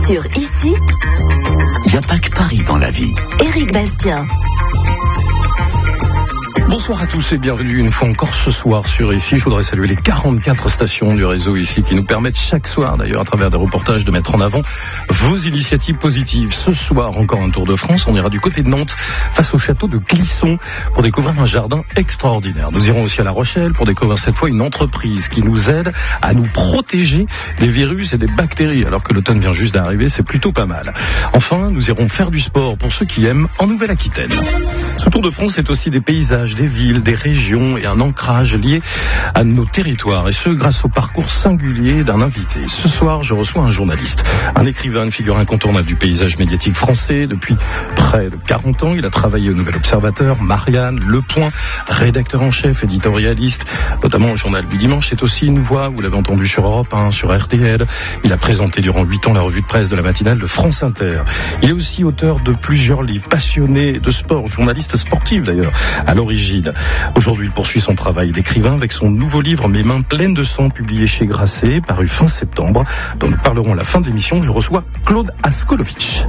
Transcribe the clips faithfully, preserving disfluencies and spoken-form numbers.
Sur Ici, il n'y a pas que Paris dans la vie. Éric Bastien. Bonsoir à tous et bienvenue une fois encore ce soir sur Ici. Je voudrais saluer les quarante-quatre stations du réseau Ici qui nous permettent chaque soir d'ailleurs à travers des reportages de mettre en avant vos initiatives positives. Ce soir encore un tour de France, on ira du côté de Nantes face au château de Clisson pour découvrir un jardin extraordinaire. Nous irons aussi à La Rochelle pour découvrir cette fois une entreprise qui nous aide à nous protéger des virus et des bactéries alors que l'automne vient juste d'arriver, c'est plutôt pas mal. Enfin, nous irons faire du sport pour ceux qui aiment en Nouvelle-Aquitaine. Ce tour de France c'est aussi des paysages, des villes, des régions et un ancrage lié à nos territoires et ce grâce au parcours singulier d'un invité. Ce soir, je reçois un journaliste, un écrivain, une figure incontournable du paysage médiatique français. Depuis près de quarante ans, il a travaillé au Nouvel Observateur, Marianne, Le Point, rédacteur en chef, éditorialiste, notamment au journal du dimanche. C'est aussi une voix, vous l'avez entendu sur Europe un, sur R T L. Il a présenté durant huit ans la revue de presse de la matinale de France Inter. Il est aussi auteur de plusieurs livres, passionné de sport, journaliste sportif d'ailleurs, à l'origine. Aujourd'hui, il poursuit son travail d'écrivain avec son nouveau livre « Mes mains pleines de sang » publié chez Grasset, paru fin septembre, dont nous parlerons à la fin de l'émission. Je reçois Claude Askolovitch.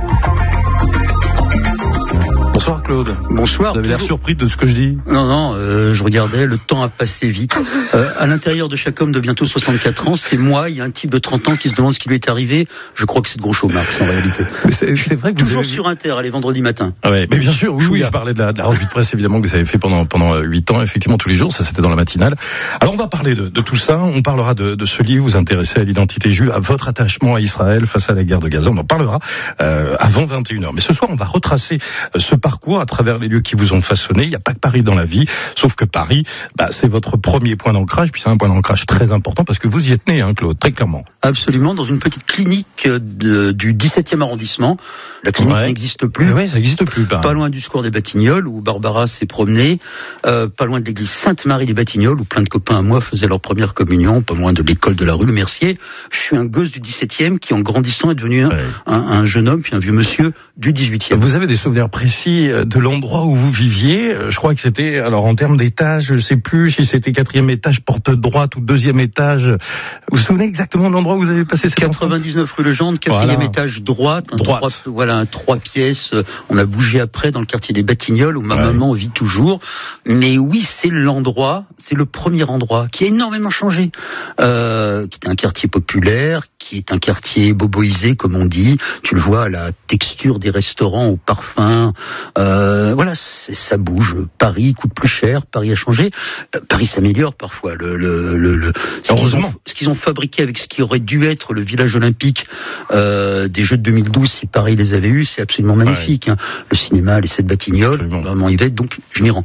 Bonsoir Claude. Bonsoir. Vous avez l'air surpris de ce que je dis? Non, non, euh, je regardais, le temps a passé vite. Euh, à l'intérieur de chaque homme de bientôt soixante-quatre ans, c'est moi, il y a un type de trente ans qui se demande ce qui lui est arrivé. Je crois que c'est de gros show, Marx, en réalité. Mais c'est, c'est vrai que vous Toujours avez... sur Inter, allez, vendredi matin. Ah ouais, mais bien sûr, oui, oui, je parlais de la, de la revue de presse, évidemment, que vous avez fait pendant, pendant huit ans, effectivement, tous les jours, ça c'était dans la matinale. Alors on va parler de, de tout ça, on parlera de, de ce livre, vous intéressez à l'identité juive, à votre attachement à Israël face à la guerre de Gaza, on en parlera euh, avant vingt et une heures. Mais ce soir, on va retracer euh, ce parcours à travers les lieux qui vous ont façonné. Il n'y a pas que Paris dans la vie, sauf que Paris, bah, c'est votre premier point d'ancrage, puis c'est un point d'ancrage très important parce que vous y êtes né, hein, Claude, très clairement. Absolument, dans une petite clinique de, du dix-septième arrondissement. La clinique ouais. n'existe plus. Oui, ça n'existe plus. Pareil. Pas loin du square des Batignolles, où Barbara s'est promenée. Euh, pas loin de l'église Sainte-Marie des Batignolles, où plein de copains à moi faisaient leur première communion. Pas loin de l'école de la rue Le Mercier. Je suis un gosse du dix-septième qui, en grandissant, est devenu ouais. un, un jeune homme, puis un vieux monsieur du dix-huitième. Vous avez des souvenirs précis de l'endroit où vous viviez? Je crois que c'était, alors en termes d'étage, je ne sais plus si c'était quatrième étage, porte droite ou deuxième étage. Vous vous souvenez exactement de l'endroit où vous avez passé cette quatre-vingt-dix-neuf rue Legendre, quatrième voilà. étage droite. Un droite. Trois, voilà, un trois pièces. On a bougé après dans le quartier des Batignolles où ma ouais. maman vit toujours. Mais oui, c'est l'endroit, c'est le premier endroit qui a énormément changé. Euh, qui est un quartier populaire, qui est un quartier boboisé, comme on dit. Tu le vois, la texture des restaurants au parfum. Euh, voilà, c'est, ça bouge. Paris coûte plus cher, Paris a changé. Euh, Paris s'améliore parfois. Le, le, le, le, ce, qu'ils ont, ce qu'ils ont fabriqué avec ce qui aurait dû être le village olympique euh, des Jeux de deux mille douze, si Paris les avait eus, c'est absolument magnifique. Ouais. Hein. Le cinéma, les sept Batignolles, vraiment Yvette, donc je m'y rends.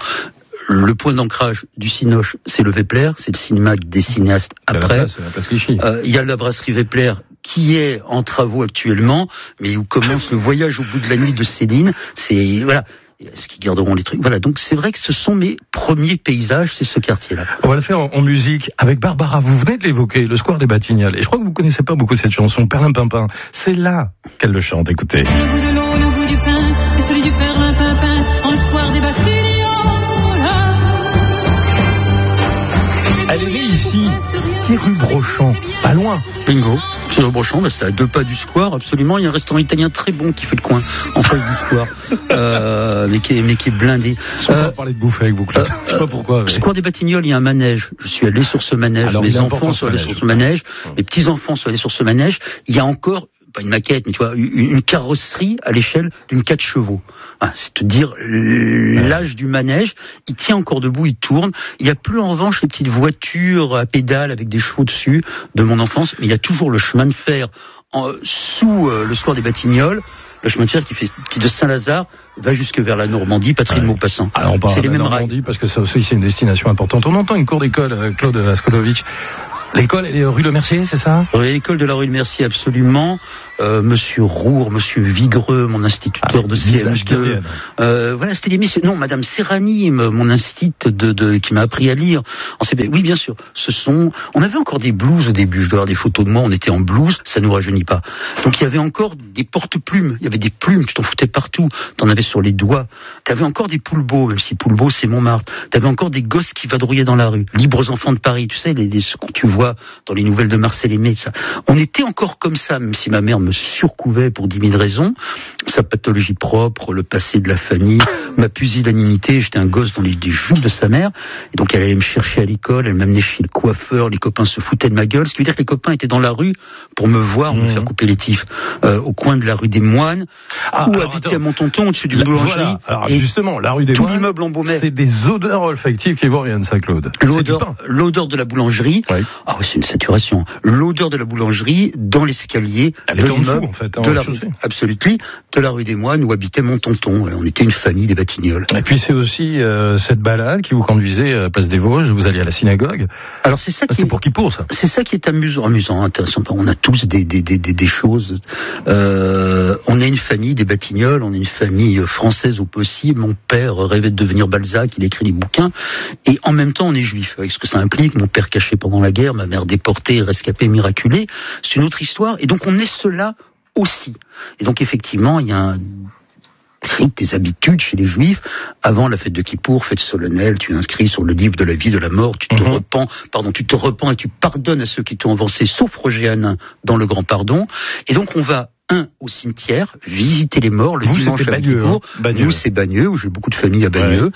Le point d'ancrage du Cinoche, c'est le Vepler, c'est le cinéma des cinéastes après. Il euh, y a la brasserie Vepler qui est en travaux actuellement, mais où commence le voyage au bout de la nuit de Céline. C'est voilà. Est-ce qu'ils garderont les trucs? Voilà, donc c'est vrai que ce sont mes premiers paysages, c'est ce quartier-là. On va le faire en, en musique avec Barbara. Vous venez de l'évoquer, le square des Batignolles. Et je crois que vous connaissez pas beaucoup cette chanson, Perlimpinpin. C'est là qu'elle le chante, écoutez. Le goût de l'eau, le goût du pain, et celui du Perlimpinpin, en le square des Batignolles. Elle est née ici, six rue Brochant, pas loin. Bingo. six rue Brochant, bah c'est à deux pas du square, absolument. Il y a un restaurant italien très bon qui fait le coin, en face du square, euh, mais, qui est, mais qui est blindé. Je ne peux pas parler de bouffer avec vous, Claude. Euh, je sais pas pourquoi. Mais... Square des Batignolles, il y a un manège. Je suis allé sur ce manège. Alors, mes enfants sont allés sur ce manège. Mes petits-enfants sont allés sur ce manège. Il y a encore, pas une maquette, mais tu vois, une, une carrosserie à l'échelle d'une quatre chevaux. Ah, c'est te dire l'âge du manège. Il tient encore debout, il tourne. Il n'y a plus en revanche les petites voitures à pédales avec des chevaux dessus de mon enfance, mais il y a toujours le chemin de fer en, sous euh, le square des Batignolles. Le chemin de fer qui fait qui de Saint-Lazare va jusque vers la Normandie, Patrick ouais. Maupassant. Alors on parle c'est de les mêmes Normandie rails. Parce que ça aussi c'est une destination importante. On entend une cour d'école, Claude Askolovitch. L'école, elle est rue Le Mercier, c'est ça? Oui, l'école de la rue Le Mercier, absolument. Euh, Monsieur Roure, Monsieur Vigreux, mon instituteur ah, de C M deux. Euh, voilà, c'était des messieurs. Non, Madame Serrani, mon instit de, de, qui m'a appris à lire en C B. Oui, bien sûr. Ce sont. On avait encore des blouses au début. Je dois avoir des photos de moi. On était en blouse. Ça nous rajeunit pas. Donc il y avait encore des porte-plumes. Il y avait des plumes. Tu t'en foutais partout. T'en avais sur les doigts. T'avais encore des Poulbeaux, même si Poulbeau c'est Montmartre. T'avais encore des gosses qui vadrouillaient dans la rue. Libres enfants de Paris. Tu sais, les, les ce que tu vois dans les nouvelles de Marcel Aimé. Ça. On était encore comme ça, même si ma mère me surcouvait pour dix mille raisons. Sa pathologie propre, le passé de la famille, ma pusillanimité, j'étais un gosse dans les, les jupes de sa mère, et donc elle allait me chercher à l'école, elle m'amenait chez le coiffeur, les copains se foutaient de ma gueule, ce qui veut dire que les copains étaient dans la rue pour me voir, mmh. me faire couper les tifs, euh, au coin de la rue des Moines, ah, où habitait mon tonton au-dessus d'une boulangerie. Voilà. Alors justement, la rue des tout Moines, l'immeuble embaumaient. C'est des odeurs olfactives qui vont rien de ça, Claude. L'odeur, l'odeur de la boulangerie, oui. ah oui, c'est une saturation. L'odeur de la boulangerie dans l'escalier Elle de était en l'immeuble, dessous, en fait, en de la rue, absolument, de la rue des Moines où habitait mon tonton. On était une famille des Batignolles. Et puis c'est aussi euh, cette balade qui vous conduisait à la place des Vosges, vous alliez à la synagogue. Alors c'est ça qui est pour qui pour ça. C'est ça qui est amusant, amusant, intéressant. On a tous des des des des, des choses. Euh, on est une famille des Batignolles, on est une famille française au possible. Mon père rêvait de devenir Balzac, il écrit des bouquins, et en même temps on est juif. Avec ce que ça implique, mon père caché pendant la guerre, ma mère déportée, rescapée, miraculée. C'est une autre histoire. Et donc on est cela aussi. Et donc effectivement, il y a un des habitudes chez les Juifs. Avant la fête de Kippour, fête solennelle, tu inscris sur le livre de la vie, de la mort, tu te mmh. repens, pardon, tu te repens et tu pardonnes à ceux qui t'ont avancé, sauf Roger Hanin dans le grand pardon. Et donc on va un au cimetière, visiter les morts le Vous, dimanche à Kippour. Hein, Nous c'est Bagneux, où j'ai beaucoup de familles à Bagneux, ouais.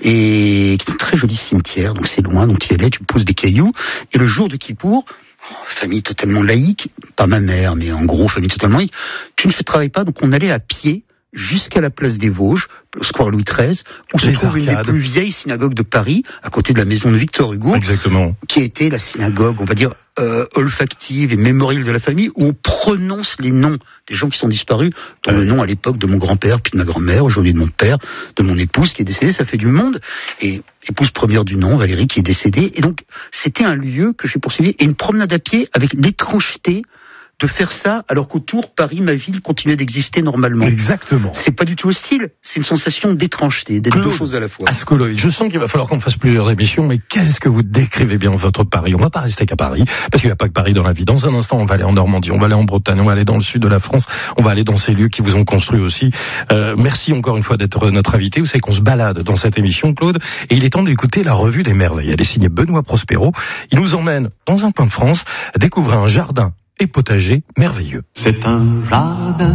et qui est un très joli cimetière, donc c'est loin, donc tu y allais, tu poses des cailloux, et le jour de Kippour, famille totalement laïque, pas ma mère, mais en gros famille totalement laïque, tu ne fais travail pas, donc on allait à pied jusqu'à la place des Vosges, le square Louis treize, où se trouve une des plus vieilles synagogues de Paris, à côté de la maison de Victor Hugo. Exactement. Qui était la synagogue, on va dire, euh, olfactive et mémorielle de la famille, où on prononce les noms des gens qui sont disparus, dont euh. le nom à l'époque de mon grand-père, puis de ma grand-mère, aujourd'hui de mon père, de mon épouse qui est décédée, ça fait du monde, et épouse première du nom, Valérie, qui est décédée, et donc c'était un lieu que j'ai poursuivi, et une promenade à pied avec l'étrangeté de faire ça alors qu'autour, Paris, ma ville, continuait d'exister normalement. Exactement. C'est pas du tout hostile, c'est une sensation d'étrangeté, d'être deux choses à la fois. Ascoloïde, je sens qu'il va falloir qu'on fasse plusieurs émissions, mais qu'est-ce que vous décrivez bien votre Paris? On va pas rester qu'à Paris, parce qu'il n'y a pas que Paris dans la vie. Dans un instant, on va aller en Normandie, on va aller en Bretagne, on va aller dans le sud de la France, on va aller dans ces lieux qui vous ont construit aussi. Euh, merci encore une fois d'être notre invité. Vous savez qu'on se balade dans cette émission, Claude, et il est temps d'écouter la revue des merveilles. Elle est signée Benoît Prospero. Il nous emmène dans un coin de France, découvrir un jardin et potager merveilleux. C'est un jardin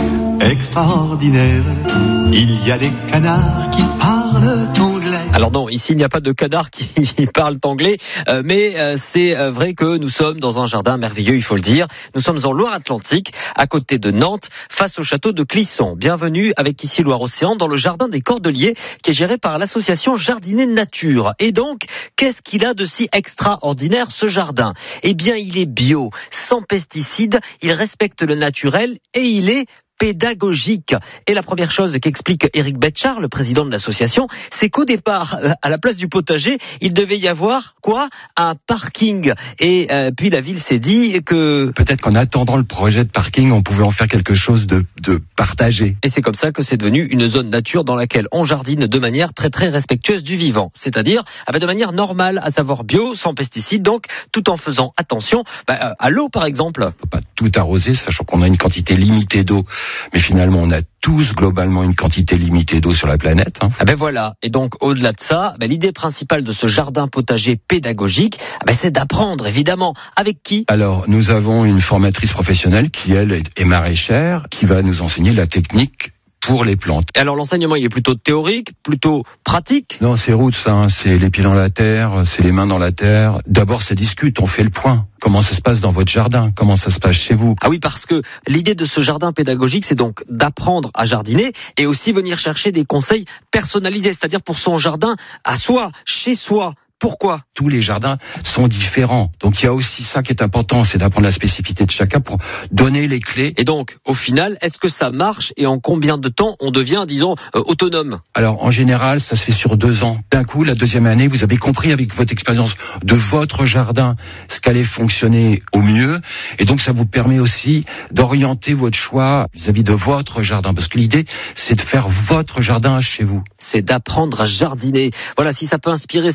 extraordinaire. Il y a des canards qui parlent anglais. Alors non, ici il n'y a pas de canards qui parlent anglais, euh, mais euh, c'est euh, vrai que nous sommes dans un jardin merveilleux, il faut le dire. Nous sommes en Loire-Atlantique, à côté de Nantes, face au château de Clisson. Bienvenue avec ici Loire-Océan dans le jardin des Cordeliers, qui est géré par l'association Jardiner Nature. Et donc, qu'est-ce qu'il a de si extraordinaire ce jardin? Eh bien, il est bio, sans pesticides, il respecte le naturel et il est pédagogique. Et la première chose qu'explique Éric Betchard, le président de l'association, c'est qu'au départ, à la place du potager, il devait y avoir quoi? Un parking. Et euh, puis la ville s'est dit que peut-être qu'en attendant le projet de parking, on pouvait en faire quelque chose de, de partagé. Et c'est comme ça que c'est devenu une zone nature dans laquelle on jardine de manière très très respectueuse du vivant, c'est-à-dire avec de manière normale, à savoir bio, sans pesticides, donc tout en faisant attention bah, à l'eau par exemple. On peut pas tout arroser, sachant qu'on a une quantité limitée d'eau. Mais finalement, on a tous globalement une quantité limitée d'eau sur la planète. Hein. Ah ben voilà. Et donc, au-delà de ça, ben l'idée principale de ce jardin potager pédagogique, ben c'est d'apprendre, évidemment. Avec qui? Alors, nous avons une formatrice professionnelle qui, elle, est maraîchère, qui va nous enseigner la technique pour les plantes. Et alors l'enseignement, il est plutôt théorique, plutôt pratique? Non, c'est rude ça, hein. C'est les pieds dans la terre, c'est les mains dans la terre. D'abord, ça discute, on fait le point. Comment ça se passe dans votre jardin? Comment ça se passe chez vous? Ah oui, parce que l'idée de ce jardin pédagogique, c'est donc d'apprendre à jardiner et aussi venir chercher des conseils personnalisés, c'est-à-dire pour son jardin à soi, chez soi. Pourquoi? Tous les jardins sont différents. Donc il y a aussi ça qui est important, c'est d'apprendre la spécificité de chacun pour donner les clés. Et donc, au final, est-ce que ça marche et en combien de temps on devient, disons, euh, autonome? Alors en général, ça se fait sur deux ans. D'un coup, la deuxième année, vous avez compris avec votre expérience de votre jardin ce qu'allait fonctionner au mieux. Et donc ça vous permet aussi d'orienter votre choix vis-à-vis de votre jardin. Parce que l'idée, c'est de faire votre jardin chez vous. C'est d'apprendre à jardiner. Voilà, si ça peut inspirer certaines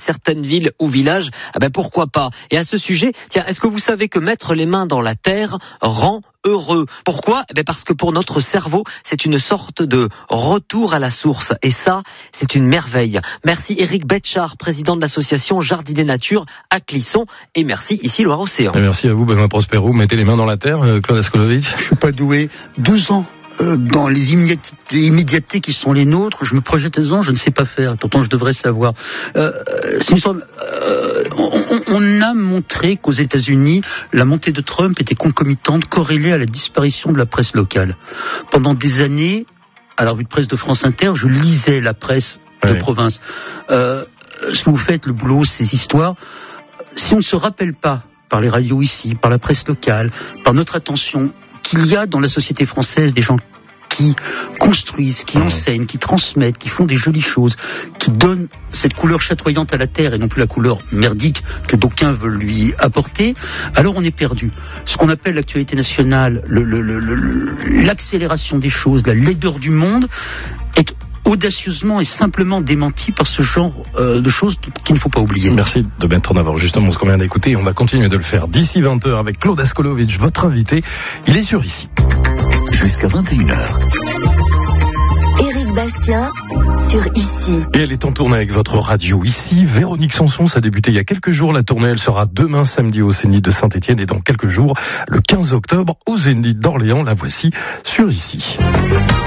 ville ou village, ah ben pourquoi pas. Et à ce sujet, tiens, est-ce que vous savez que mettre les mains dans la terre rend heureux? Pourquoi? Eh bien parce que pour notre cerveau, c'est une sorte de retour à la source. Et ça, c'est une merveille. Merci Éric Betchard, président de l'association Jardiner Nature à Clisson. Et merci ici Loire-Océan. Et merci à vous, Benoît Prospero. Mettez les mains dans la terre, Claude Askolovitch. Je suis pas doué. douze ans. Dans les immédiatetés, les immédiatetés qui sont les nôtres, je me projette deux ans, je ne sais pas faire. Pourtant, je devrais savoir. Euh, c'est une sorte, euh, on, on a montré qu'aux États-Unis, la montée de Trump était concomitante, corrélée à la disparition de la presse locale. Pendant des années, à la revue de presse de France Inter, je lisais la presse de oui. province. Euh, ce que vous faites, le boulot, ces histoires, si on ne se rappelle pas, par les radios ici, par la presse locale, par notre attention, qu'il y a dans la société française des gens qui construisent, qui enseignent, qui transmettent, qui font des jolies choses, qui donnent cette couleur chatoyante à la terre et non plus la couleur merdique que d'aucuns veulent lui apporter, alors on est perdu. Ce qu'on appelle l'actualité nationale, le, le, le, le, l'accélération des choses, la laideur du monde, est audacieusement et simplement démenti par ce genre euh, de choses qu'il ne faut pas oublier. Merci de mettre en avant justement ce qu'on vient d'écouter. On va continuer de le faire d'ici vingt heures avec Claude Askolovitch, votre invité. Il est sur Ici. Jusqu'à vingt et une heures. Éric Bastien sur Ici. Et elle est en tournée avec votre radio Ici. Véronique Sanson, ça a débuté il y a quelques jours. La tournée, elle sera demain samedi au Zénith de Saint-Étienne et dans quelques jours, le quinze octobre, au Zénith d'Orléans. La voici sur Ici.